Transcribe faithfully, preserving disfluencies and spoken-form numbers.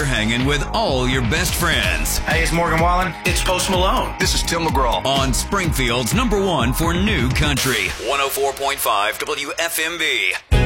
hanging with all your best friends. Hey, it's Morgan Wallen. It's Post Malone. This is Tim McGraw. On Springfield's number one for new country, one oh four point five W F M B.